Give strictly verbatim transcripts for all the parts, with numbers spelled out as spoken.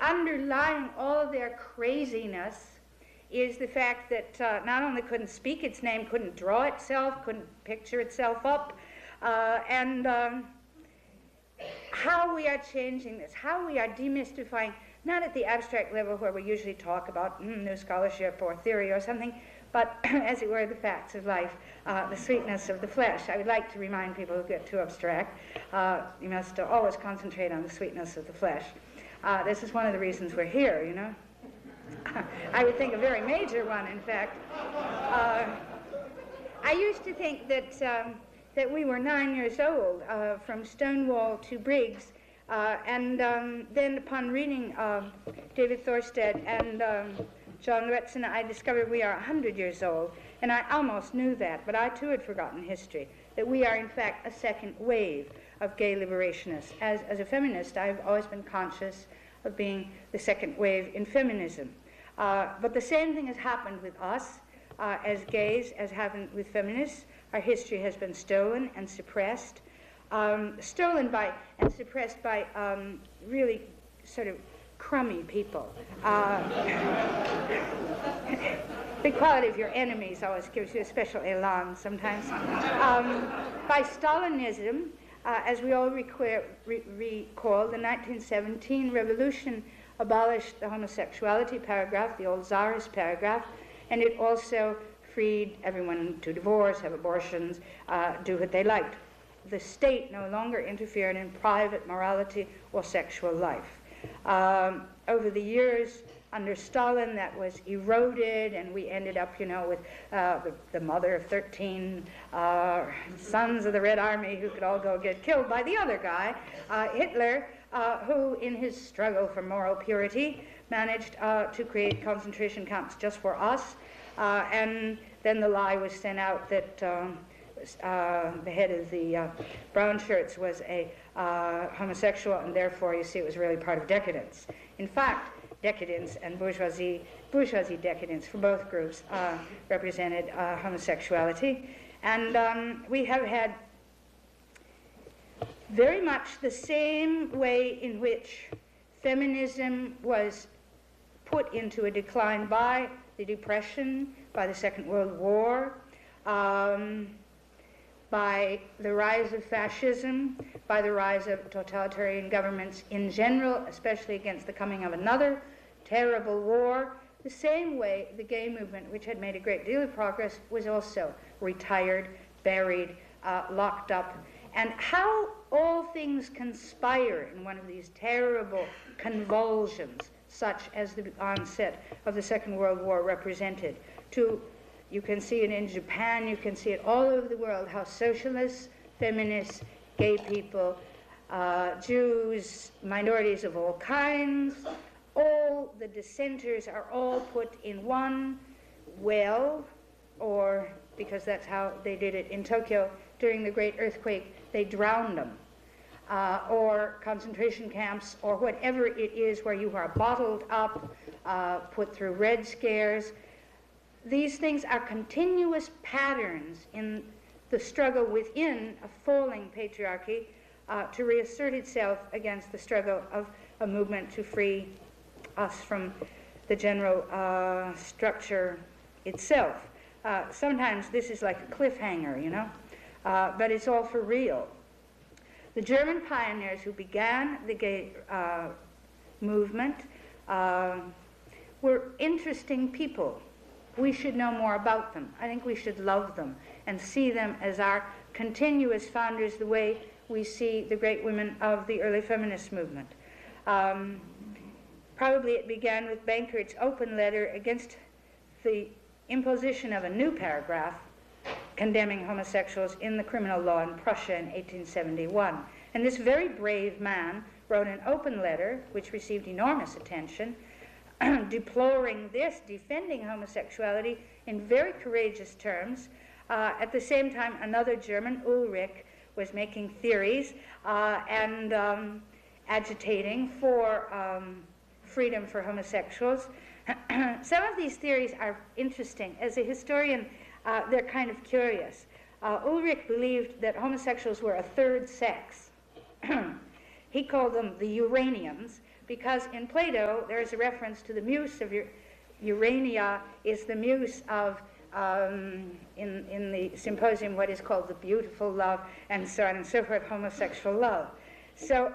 underlying all their craziness is the fact that uh, not only couldn't speak its name, couldn't draw itself, couldn't picture itself up, uh, and um, how we are changing this, how we are demystifying, not at the abstract level where we usually talk about mm, new scholarship or theory or something, but as it were, the facts of life, uh, the sweetness of the flesh. I would like to remind people who get too abstract, uh, you must uh, always concentrate on the sweetness of the flesh. Uh, this is one of the reasons we're here, you know. I would think a very major one, in fact. Uh, I used to think that, um, that we were nine years old, uh, from Stonewall to Briggs, uh, and um, then upon reading uh, David Thorsted and um, John Lwetzen, I discovered we are one hundred years old, and I almost knew that, but I too had forgotten history, that we are in fact a second wave of gay liberationists. As, as a feminist, I've always been conscious of being the second wave in feminism. Uh, but the same thing has happened with us uh, as gays as happened with feminists. Our history has been stolen and suppressed, um, stolen by and suppressed by um, really sort of crummy people. Uh, the quality of your enemies always gives you a special elan sometimes. Um, by Stalinism, uh, as we all requ- re recall, the nineteen seventeen revolution abolished the homosexuality paragraph, the old Tsarist paragraph, and it also freed everyone to divorce, have abortions, uh, do what they liked. The state no longer interfered in private morality or sexual life. Um, over the years, under Stalin, that was eroded, and we ended up, you know, with uh, the, the mother of thirteen uh, sons of the Red Army who could all go get killed by the other guy, uh, Hitler, uh, who, in his struggle for moral purity, managed uh, to create concentration camps just for us, uh, and then the lie was sent out that um, uh, the head of the uh, brown shirts was a uh, homosexual, and therefore, you see, it was really part of decadence. In fact, decadence and bourgeoisie, bourgeoisie decadence for both groups uh, represented uh, homosexuality. And um, we have had very much the same way in which feminism was put into a decline by the Depression, by the Second World War, um, by the rise of fascism, by the rise of totalitarian governments in general, especially against the coming of another terrible war. The same way the gay movement, which had made a great deal of progress, was also retired, buried, uh, locked up. And how all things conspire in one of these terrible convulsions, such as the onset of the Second World War represented, to you can see it in Japan, you can see it all over the world, how socialists, feminists, gay people, uh, Jews, minorities of all kinds, all the dissenters are all put in one well, or because that's how they did it in Tokyo during the great earthquake, they drowned them. Uh, or concentration camps, or whatever it is where you are bottled up, uh, put through red scares. These things are continuous patterns in the struggle within a falling patriarchy uh, to reassert itself against the struggle of a movement to free us from the general uh, structure itself. Uh, sometimes this is like a cliffhanger, you know, uh, but it's all for real. The German pioneers who began the gay uh, movement uh, were interesting people. We should know more about them. I think we should love them and see them as our continuous founders the way we see the great women of the early feminist movement. Um, probably it began with Bankert's open letter against the imposition of a new paragraph condemning homosexuals in the criminal law in Prussia in eighteen seventy-one. And this very brave man wrote an open letter, which received enormous attention, deploring this, defending homosexuality in very courageous terms. Uh, at the same time, another German, Ulrich, was making theories uh, and um, agitating for um, freedom for homosexuals. Some of these theories are interesting. As a historian, uh, they're kind of curious. Uh, Ulrich believed that homosexuals were a third sex. He called them the uraniums, because in Plato there is a reference to the muse of Urania is the muse of, um, in, in the symposium, what is called the beautiful love, and so on and so forth, homosexual love. So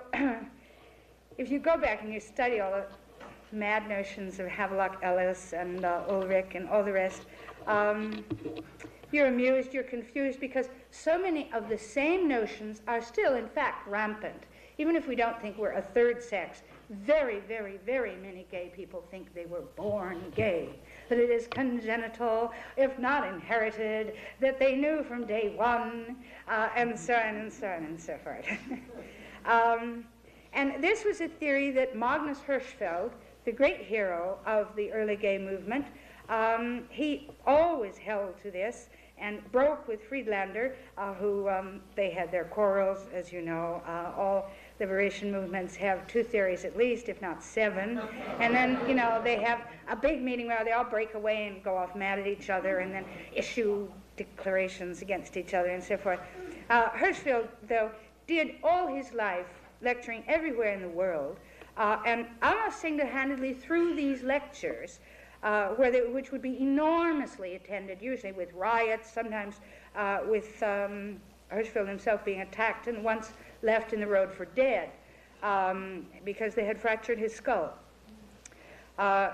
if you go back and you study all the mad notions of Havelock Ellis and uh, Ulrich and all the rest, um, you're amused, you're confused, because so many of the same notions are still, in fact, rampant. Even if we don't think we're a third sex, very, very, very many gay people think they were born gay, that it is congenital, if not inherited, that they knew from day one, uh, and so on and so on and so forth. um, and this was a theory that Magnus Hirschfeld, the great hero of the early gay movement, um, he always held to this and broke with Friedlander, uh, who um, they had their quarrels, as you know. Uh, all liberation movements have two theories at least, if not seven. And then, you know, they have a big meeting where they all break away and go off mad at each other and then issue declarations against each other and so forth. Uh, Hirschfeld, though, did all his life lecturing everywhere in the world, uh, and almost single-handedly through these lectures, Uh, where they, which would be enormously attended, usually with riots, sometimes uh, with um, Hirschfeld himself being attacked and once left in the road for dead um, because they had fractured his skull. Uh,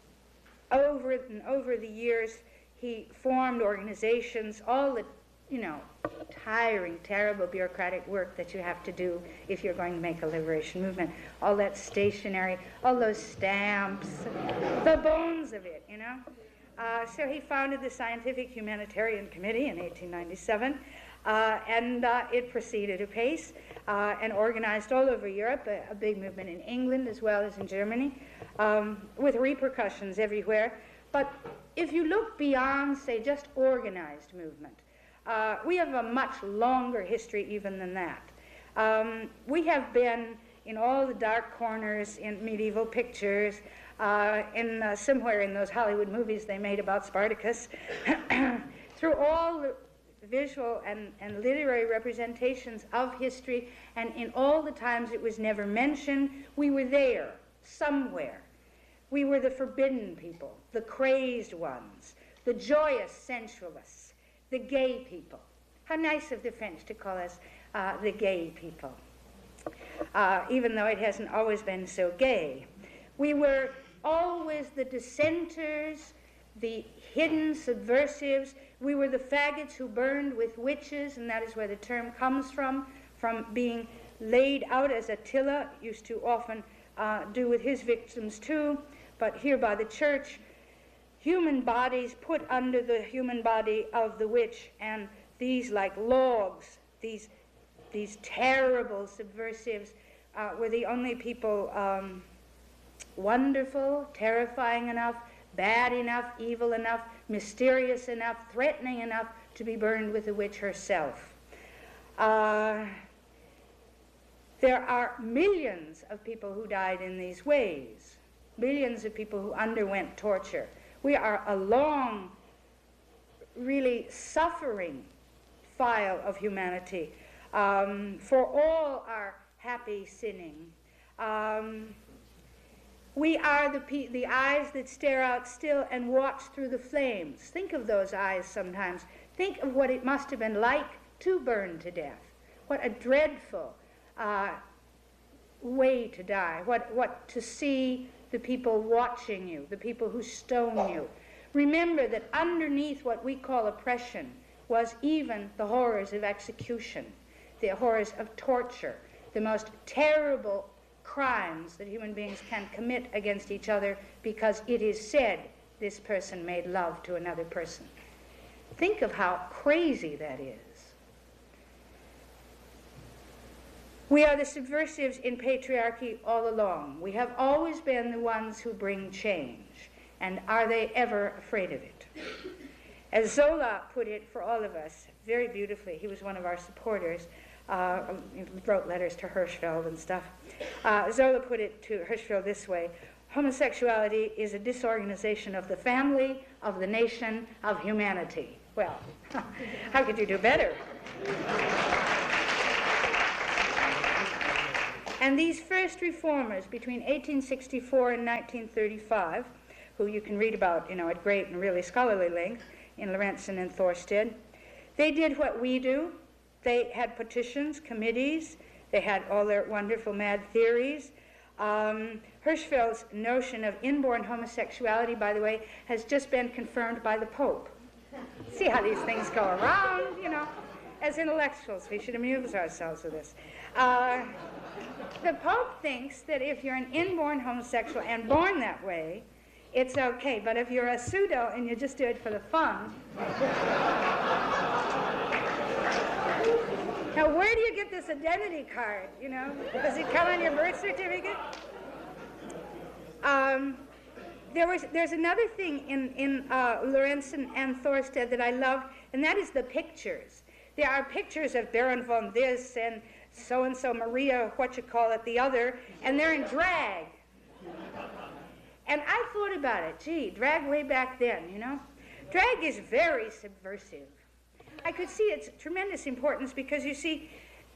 over and over the years, he formed organizations, all the, you know, tiring, terrible bureaucratic work that you have to do if you're going to make a liberation movement. All that stationery, all those stamps, the bones of it, you know. Uh, so he founded the Scientific Humanitarian Committee in eighteen ninety-seven, uh, and uh, it proceeded apace uh, and organized all over Europe, a, a big movement in England as well as in Germany, um, with repercussions everywhere. But if you look beyond, say, just organized movement, Uh, we have a much longer history even than that. Um, we have been in all the dark corners in medieval pictures, uh, in uh, somewhere in those Hollywood movies they made about Spartacus, through all the visual and, and literary representations of history, and in all the times it was never mentioned, we were there, somewhere. We were the forbidden people, the crazed ones, the joyous sensualists, the gay people. How nice of the French to call us uh, the gay people, uh, even though it hasn't always been so gay. We were always the dissenters, the hidden subversives. We were the faggots who burned with witches, and that is where the term comes from, from being laid out as Attila used to often uh, do with his victims too, but here by the church, human bodies put under the human body of the witch, and these, like logs, these these terrible subversives, uh, were the only people um, wonderful, terrifying enough, bad enough, evil enough, mysterious enough, threatening enough to be burned with the witch herself. Uh, there are millions of people who died in these ways, millions of people who underwent torture. We are a long, really suffering file of humanity um, for all our happy sinning. Um, we are the, pe- the eyes that stare out still and watch through the flames. Think of those eyes sometimes. Think of what it must have been like to burn to death. What a dreadful uh, way to die. What, what to see the people watching you, the people who stone you. Remember that underneath what we call oppression was even the horrors of execution, the horrors of torture, the most terrible crimes that human beings can commit against each other because it is said this person made love to another person. Think of how crazy that is. We are the subversives in patriarchy all along. We have always been the ones who bring change. And are they ever afraid of it? As Zola put it for all of us, very beautifully, he was one of our supporters, uh, wrote letters to Hirschfeld and stuff. Uh, Zola put it to Hirschfeld this way: homosexuality is a disorganization of the family, of the nation, of humanity. Well, how could you do better? And these first reformers between eighteen sixty-four and nineteen thirty-five, who you can read about, you know, at great and really scholarly length in Lorentzen and Thorsted, they did what we do. They had petitions, committees, they had all their wonderful mad theories. Um, Hirschfeld's notion of inborn homosexuality, by the way, has just been confirmed by the Pope. See how these things go around, you know. As intellectuals, we should amuse ourselves with this. Uh, the Pope thinks that if you're an inborn homosexual and born that way, it's okay. But if you're a pseudo and you just do it for the fun... Now, where do you get this identity card, you know? Does it come on your birth certificate? Um, there was, there's another thing in, in uh, Lorentzen and Thorsted that I love, and that is the pictures. There are pictures of Baron von this and so-and-so Maria, what you call it, the other, and they're in drag. And I thought about it. Gee, drag way back then, you know? Drag is very subversive. I could see its tremendous importance because, you see,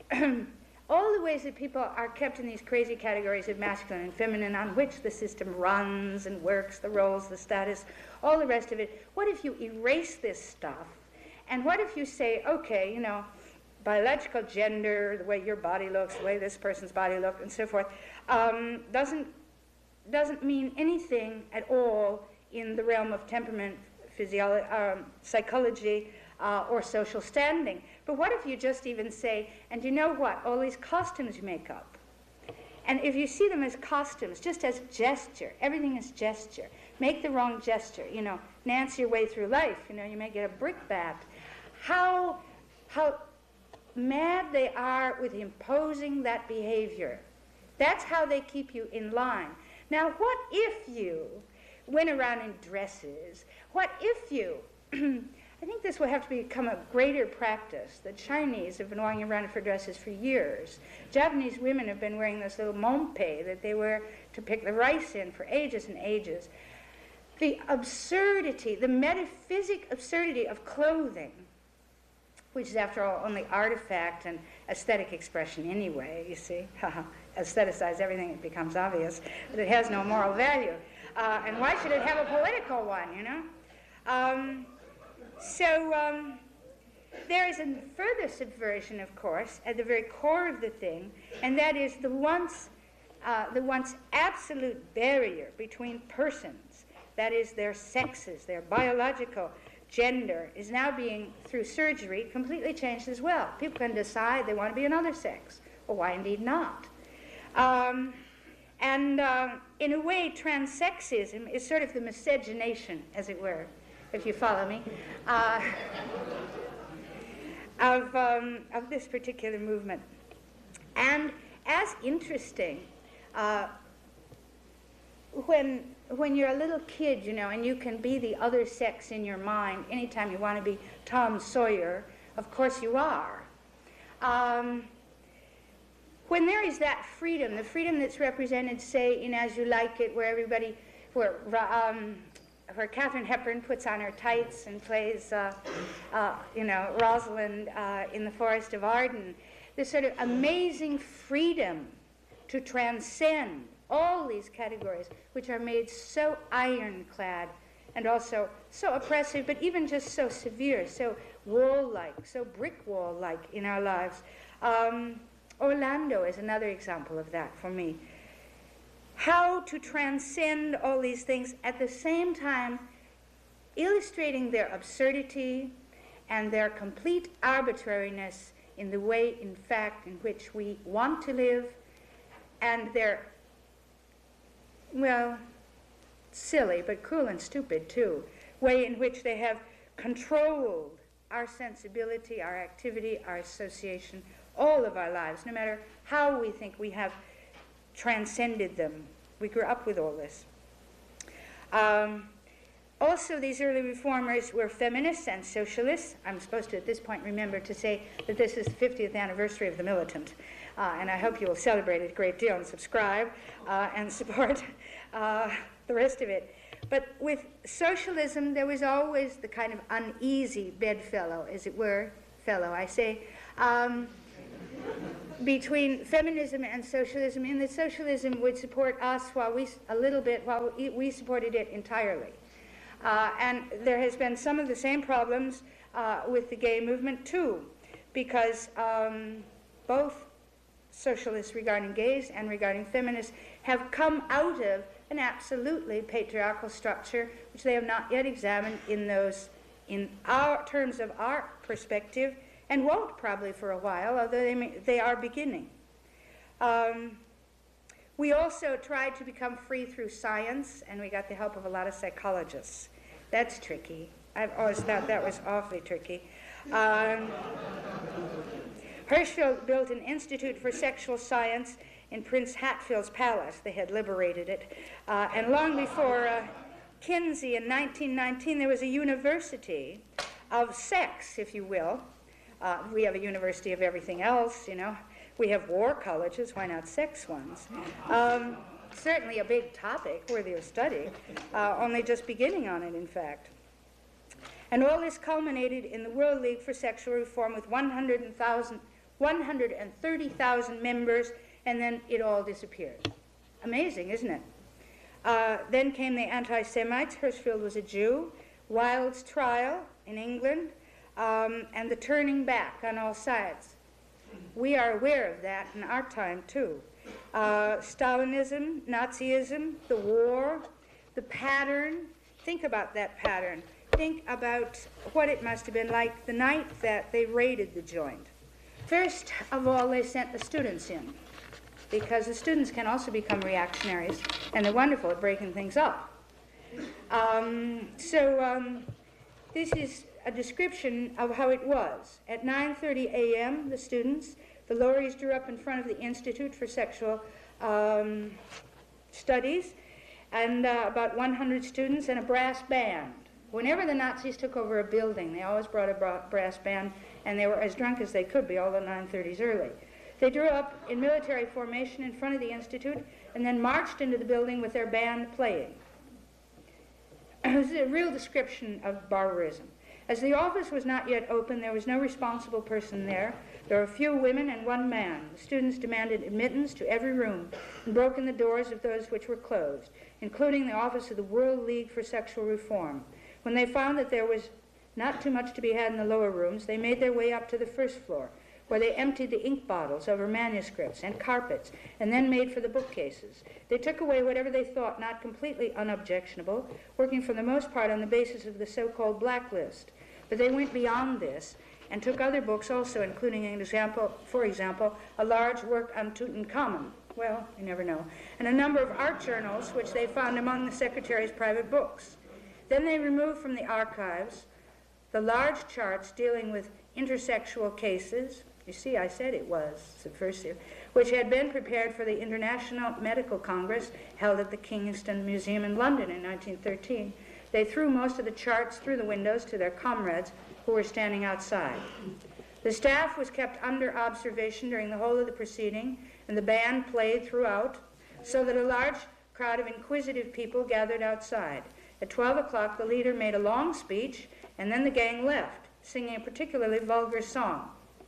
all the ways that people are kept in these crazy categories of masculine and feminine on which the system runs and works, the roles, the status, all the rest of it. What if you erase this stuff? And what if you say, okay, you know, biological gender, the way your body looks, the way this person's body looks, and so forth, um, doesn't, doesn't mean anything at all in the realm of temperament, physiology, um, psychology, Uh, or social standing. But what if you just even say, and you know what, all these costumes you make up, and if you see them as costumes, just as gesture, everything is gesture. Make the wrong gesture, you know, dance your way through life, you know, you may get a brickbat. How, how mad they are with imposing that behavior. That's how they keep you in line. Now, what if you went around in dresses? What if you... I think this will have to become a greater practice. The Chinese have been walking around in fur dresses for years. Japanese women have been wearing this little monpe that they wear to pick the rice in for ages and ages. The absurdity, the metaphysic absurdity of clothing, which is, after all, only artifact and aesthetic expression anyway, you see. Aestheticize everything, it becomes obvious that it has no moral value. Uh, and why should it have a political one, you know? Um, So um, there is a further subversion, of course, at the very core of the thing, and that is the once, uh, the once absolute barrier between persons, that is their sexes, their biological gender, is now being, through surgery, completely changed as well. People can decide they want to be another sex, or why indeed not? Um, and uh, in a way, transsexism is sort of the miscegenation, as it were, if you follow me, uh, of, um, of this particular movement. And as interesting, uh, when, when you're a little kid, you know, and you can be the other sex in your mind anytime you want to be Tom Sawyer, of course you are. Um, when there is that freedom, the freedom that's represented, say, in As You Like It, where everybody, where, um, where Katharine Hepburn puts on her tights and plays, uh, uh, you know, Rosalind uh, in The Forest of Arden, this sort of amazing freedom to transcend all these categories, which are made so ironclad and also so oppressive, but even just so severe, so wall-like, so brick wall-like in our lives. Um, Orlando is another example of that for me. How to transcend all these things at the same time illustrating their absurdity and their complete arbitrariness in the way, in fact, in which we want to live, and their, well, silly, but cruel and stupid too, way in which they have controlled our sensibility, our activity, our association, all of our lives, no matter how we think we have transcended them. We grew up with all this. Um, also, these early reformers were feminists and socialists. I'm supposed to, at this point, remember to say that this is the fiftieth anniversary of The Militant, uh, and I hope you will celebrate it a great deal and subscribe uh, and support uh, the rest of it. But with socialism, there was always the kind of uneasy bedfellow, as it were, fellow, I say, um, between feminism and socialism, in that socialism would support us while we, a little bit, while we, we supported it entirely. Uh, and there has been some of the same problems uh, with the gay movement too, because um, both socialists regarding gays and regarding feminists have come out of an absolutely patriarchal structure, which they have not yet examined in those, in our terms of our perspective, and won't probably for a while, although they, may, they are beginning. Um, we also tried to become free through science, and we got the help of a lot of psychologists. That's tricky. I've always thought that was awfully tricky. Um, Hirschfeld built an institute for sexual science in Prince Hatfield's palace. They had liberated it. Uh, and long before uh, Kinsey in nineteen nineteen, there was a university of sex, if you will. Uh, we have a university of everything else, you know. We have war colleges, why not sex ones? Um, certainly a big topic worthy of study, uh, only just beginning on it, in fact. And all this culminated in the World League for Sexual Reform with one hundred thirty thousand members, and then it all disappeared. Amazing, isn't it? Uh, then came the anti-Semites. Hirschfeld was a Jew. Wilde's trial in England, um, and the turning back on all sides. We are aware of that in our time, too. Uh, Stalinism, Nazism, the war, the pattern. Think about that pattern. Think about what it must have been like the night that they raided the joint. First of all, they sent the students in, because the students can also become reactionaries, and they're wonderful at breaking things up. Um, so um, this is a description of how it was. At nine thirty a m, the students, the lorries drew up in front of the Institute for Sexual um, Studies, and uh, about one hundred students and a brass band. Whenever the Nazis took over a building, they always brought a bra brass band, and they were as drunk as they could be, although nine thirty's early. They drew up in military formation in front of the Institute and then marched into the building with their band playing. It was a real description of barbarism. As the office was not yet open, there was no responsible person there. There were a few women and one man. The students demanded admittance to every room and broke in the doors of those which were closed, including the office of the World League for Sexual Reform. When they found that there was not too much to be had in the lower rooms, they made their way up to the first floor, where they emptied the ink bottles over manuscripts and carpets, and then made for the bookcases. They took away whatever they thought not completely unobjectionable, working for the most part on the basis of the so-called blacklist. But they went beyond this and took other books also, including an example, for example, a large work on Tutankhamun. Well, you never know. And a number of art journals, which they found among the secretary's private books. Then they removed from the archives the large charts dealing with intersexual cases. You see, I said it was subversive, which had been prepared for the International Medical Congress held at the Kingston Museum in London in nineteen thirteen. They threw most of the charts through the windows to their comrades who were standing outside. The staff was kept under observation during the whole of the proceeding, and the band played throughout, so that a large crowd of inquisitive people gathered outside. At twelve o'clock, the leader made a long speech, and then the gang left, singing a particularly vulgar song.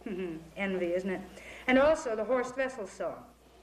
Envy, isn't it? And also the Horst Wessel song.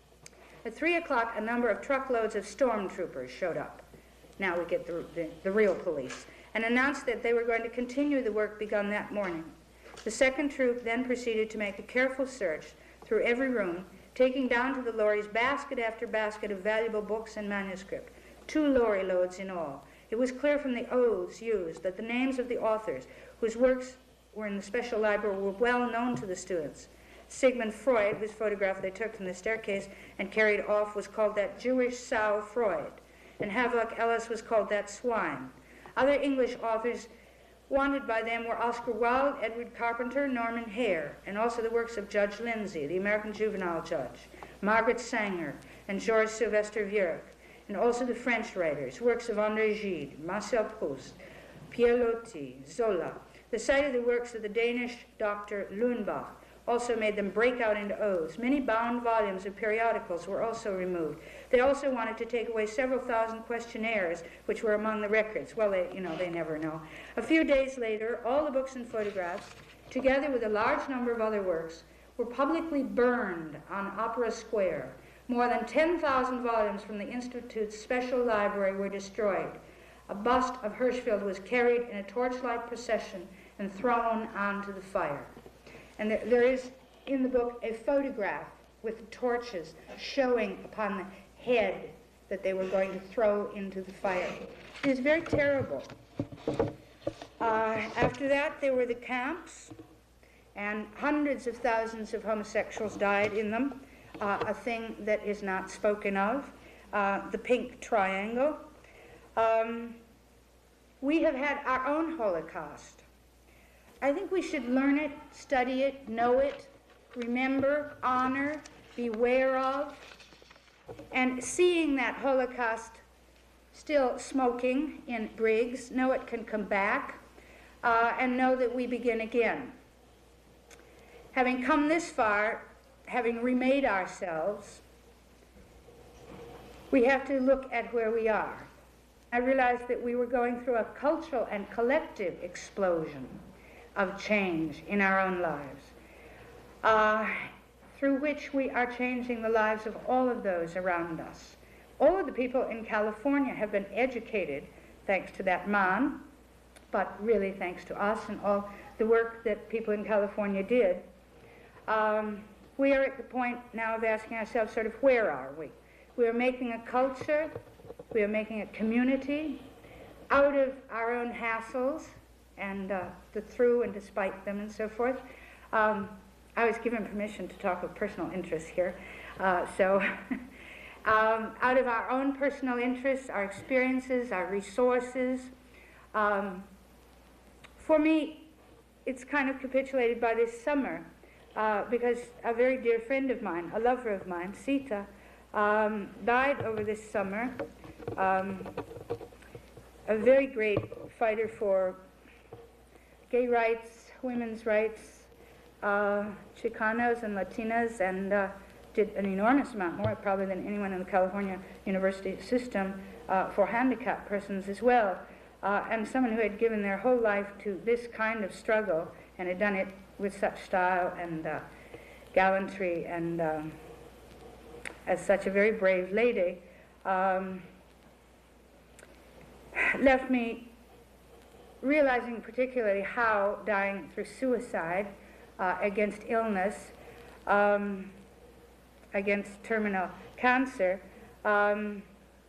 At three o'clock, a number of truckloads of stormtroopers showed up. Now we get the, the, the real police, and announced that they were going to continue the work begun that morning. The second troop then proceeded to make a careful search through every room, taking down to the lorries basket after basket of valuable books and manuscript, two lorry loads in all. It was clear from the oaths used that the names of the authors whose works were in the special library were well known to the students. Sigmund Freud, whose photograph they took from the staircase and carried off, was called that Jewish sow Freud, and Havelock Ellis was called that swine. Other English authors wanted by them were Oscar Wilde, Edward Carpenter, Norman Hare, and also the works of Judge Lindsay, the American juvenile judge, Margaret Sanger, and Georges Sylvester Viereck, and also the French writers, works of André Gide, Marcel Proust, Pierre Loti, Zola. The sight of the works of the Danish Doctor Lundbach also made them break out into oaths. Many bound volumes of periodicals were also removed. They also wanted to take away several thousand questionnaires, which were among the records. Well, they, you know, they never know. A few days later, all the books and photographs, together with a large number of other works, were publicly burned on Opera Square. More than ten thousand volumes from the Institute's special library were destroyed. A bust of Hirschfeld was carried in a torchlight procession and thrown onto the fire. And there, there is in the book a photograph with the torches showing upon the head that they were going to throw into the fire. It is very terrible. Uh, after that, there were the camps, and hundreds of thousands of homosexuals died in them, uh, a thing that is not spoken of, uh, the pink triangle. Um, we have had our own Holocaust. I think we should learn it, study it, know it, remember, honor, beware of, and seeing that Holocaust still smoking in Briggs, know it can come back, uh, and know that we begin again. Having come this far, having remade ourselves, we have to look at where we are. I realized that we were going through a cultural and collective explosion of change in our own lives, uh, through which we are changing the lives of all of those around us. All of the people in California have been educated thanks to that man, but really thanks to us and all the work that people in California did. Um, we are at the point now of asking ourselves sort of, where are we? We are making a culture, we are making a community out of our own hassles and uh, the through and despite them and so forth. Um, I was given permission to talk of personal interests here, uh, so um, out of our own personal interests, our experiences, our resources. Um, for me, it's kind of capitulated by this summer, uh, because a very dear friend of mine, a lover of mine, Sita, um, died over this summer. Um, a very great fighter for gay rights, women's rights, uh, Chicanos and Latinas, and uh, did an enormous amount more probably than anyone in the California university system uh, for handicapped persons as well. Uh, and someone who had given their whole life to this kind of struggle and had done it with such style and uh, gallantry and um, as such a very brave lady, um, left me realizing particularly how dying through suicide, uh, against illness, um, against terminal cancer, um,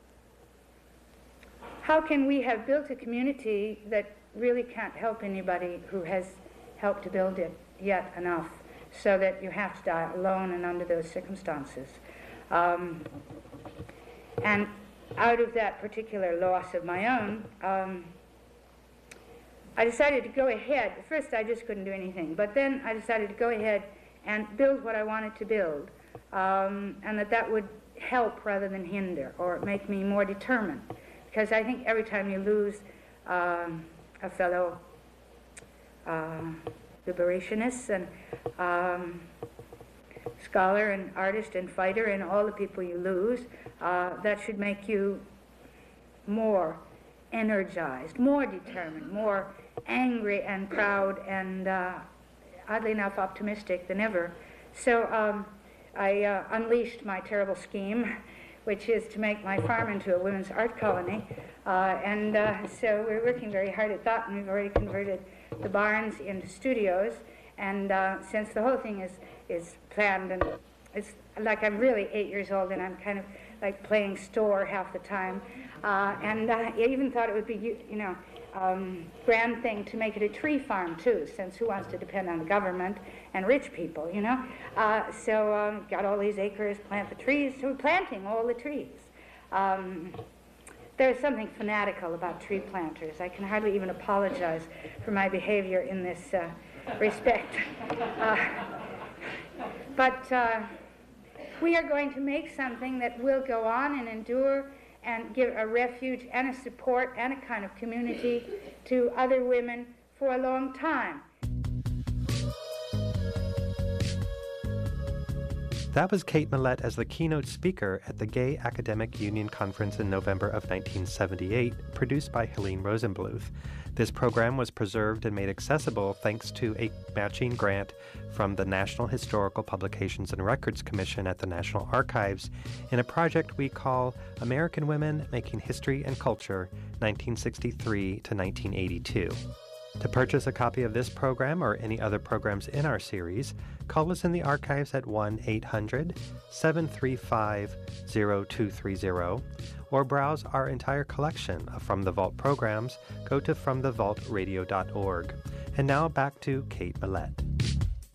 how can we have built a community that really can't help anybody who has helped to build it yet enough, so that you have to die alone and under those circumstances? Um, and out of that particular loss of my own, um, I decided to go ahead. At first I just couldn't do anything, but then I decided to go ahead and build what I wanted to build, um, and that that would help rather than hinder or make me more determined. Because I think every time you lose um, a fellow uh, liberationist and um, scholar and artist and fighter and all the people you lose, uh, that should make you more energized, more determined, more angry and proud and uh, oddly enough optimistic than ever. So um, I uh, unleashed my terrible scheme, which is to make my farm into a women's art colony. Uh, and uh, so we're working very hard at that, and we've already converted the barns into studios. And uh, since the whole thing is, is planned, and it's like I'm really eight years old, and I'm kind of like playing store half the time. Uh, and uh, I even thought it would be, you know, um, grand thing to make it a tree farm too, since who wants to depend on the government and rich people, you know? Uh, so um, got all these acres, plant the trees, so we're planting all the trees. Um, there's something fanatical about tree planters. I can hardly even apologize for my behavior in this uh, respect. Uh, but uh, we are going to make something that will go on and endure and give a refuge and a support and a kind of community to other women for a long time. That was Kate Millett as the keynote speaker at the Gay Academic Union Conference in November of nineteen seventy-eight, produced by Helene Rosenbluth. This program was preserved and made accessible thanks to a matching grant from the National Historical Publications and Records Commission at the National Archives in a project we call American Women Making History and Culture, nineteen sixty-three to nineteen eighty-two. To purchase a copy of this program or any other programs in our series, call us in the archives at one eight hundred, seven three five, zero two three zero, or browse our entire collection of From the Vault programs. Go to from the vault radio dot org. And now back to Kate Millett.